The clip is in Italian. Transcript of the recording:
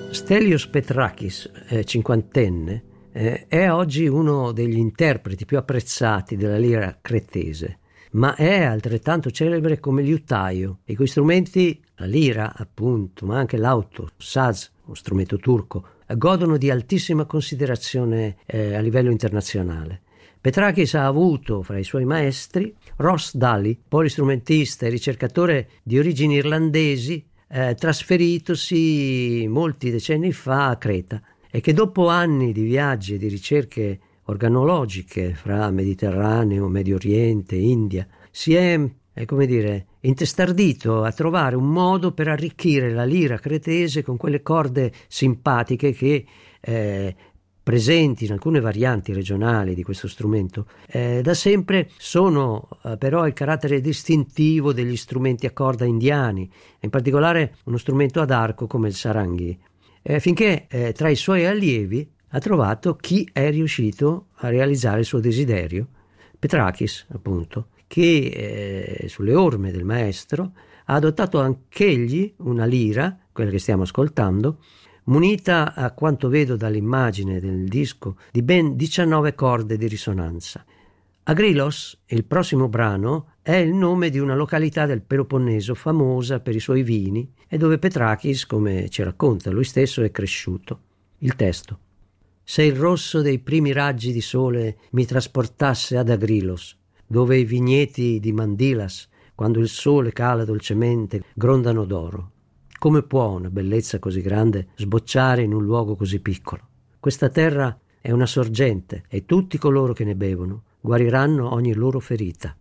Stelios Petrakis, cinquantenne, è oggi uno degli interpreti più apprezzati della lira cretese, ma è altrettanto celebre come liutaio, i cui strumenti, la lira appunto, ma anche l'auto, saz, uno strumento turco, godono di altissima considerazione a livello internazionale. Petrakis ha avuto fra i suoi maestri Ross Daly, polistrumentista e ricercatore di origini irlandesi, trasferitosi molti decenni fa a Creta, e che dopo anni di viaggi e di ricerche organologiche fra Mediterraneo, Medio Oriente, India, si è intestardito a trovare un modo per arricchire la lira cretese con quelle corde simpatiche che presenti in alcune varianti regionali di questo strumento da sempre sono però il carattere distintivo degli strumenti a corda indiani, in particolare uno strumento ad arco come il saranghi, finché tra i suoi allievi ha trovato chi è riuscito a realizzare il suo desiderio, Petrakis appunto, che sulle orme del maestro ha adottato anch'egli una lira, quella che stiamo ascoltando, munita, a quanto vedo dall'immagine del disco, di ben 19 corde di risonanza. Agrilos, il prossimo brano, è il nome di una località del Peloponneso famosa per i suoi vini e dove Petrakis, come ci racconta lui stesso, è cresciuto. Il testo: se il rosso dei primi raggi di sole mi trasportasse ad Agrilos, dove i vigneti di Mandilas, quando il sole cala dolcemente, grondano d'oro. Come può una bellezza così grande sbocciare in un luogo così piccolo? Questa terra è una sorgente e tutti coloro che ne bevono guariranno ogni loro ferita.